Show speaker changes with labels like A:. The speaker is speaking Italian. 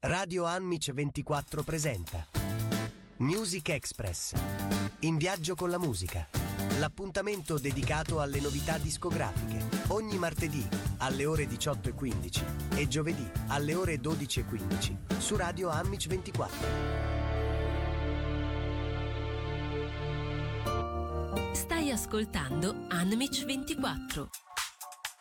A: Radio Anmic 24 presenta Music Express. In viaggio con la musica. L'appuntamento dedicato alle novità discografiche. Ogni martedì alle ore 18:15 e giovedì alle ore 12:15 su Radio Anmic 24.
B: Stai ascoltando Anmic 24.